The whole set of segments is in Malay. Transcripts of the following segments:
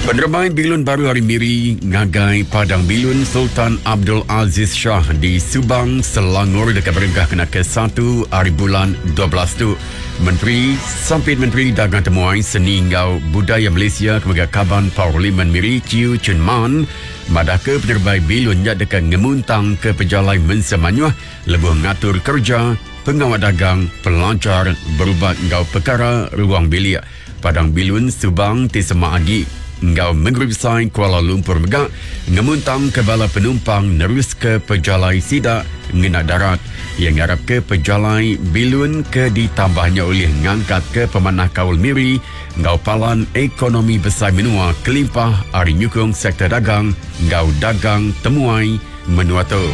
Penerbang Bilun Baru Hari Miri ngagai Padang Bilun Sultan Abdul Aziz Shah di Subang, Selangor dekat berengkah kena ke 1 hari bulan 12 tu. Menteri Sampit Menteri Dagang Temuai Seni Ngau Budaya Malaysia Kemegat Kaban Parlimen Miri Chiu Chun Man madah ke penerbang Bilun nya dekat ngemuntang ke pejalai mensemanyuh lebuh ngatur kerja pengawal dagang pelancar berubat ngau perkara ruang bilik Padang Bilun Subang Tisema Agi Ngau Mengribsai Kuala Lumpur Megak ngemuntang kebala penumpang nerus ke pejalai sidak ngena darat yang ngarap ke pejalai Bilun ke ditambahnya oleh ngangkat ke pemanah kaul Miri ngau palan ekonomi besar menua kelimpah hari nyukung sektor dagang ngau dagang temuai menua tu.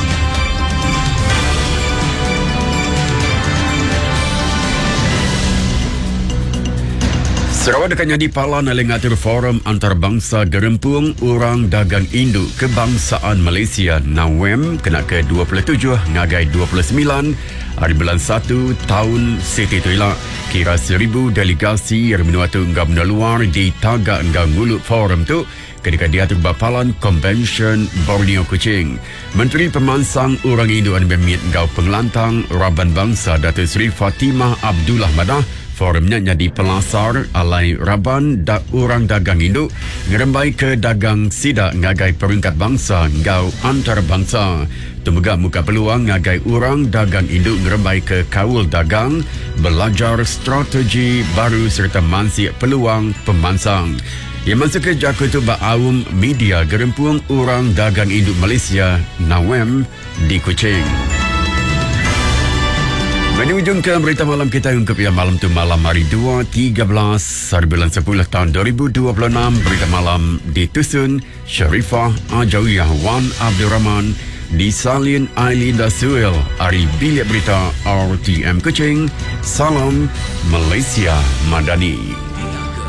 Sarawak dekat jadi palan oleh ngatur forum antarabangsa gerempung orang dagang induk kebangsaan Malaysia NAWEM kena ke 27 ngagai 29 hari bulan 1 tahun Siti Tuila. Kira 1000 delegasi yang menua tu enggak meneluar di tagak enggak ngulut forum tu ketika diatur bapalan Convention Borneo Kuching. Menteri Pemansang Orang Induk dan Bemit Engkau Pengelantang Raban Bangsa Datuk Seri Fatimah Abdullah Madah forumnya jadi pelasar alai Raban orang dagang induk ngerembai ke dagang sidak ngagai peringkat bangsa ngau antarabangsa. Temuga muka peluang ngagai orang dagang induk ngerembai ke kaul dagang belajar strategi baru serta mansik peluang pemansang. Yang masuk ke Jakarta Ba'awum Media Gerempuang Orang Dagang Induk Malaysia NAWEM di Kuching. Menunjukkan berita malam kita untuk yang malam tu malam hari 2/13 hari bulan 10 tahun 2026. Berita malam ditusun Sharifah Ajawiyah Wan Abdul Rahman disalin Ailinda Suel hari bilik berita RTM Kuching. Salam Malaysia Madani.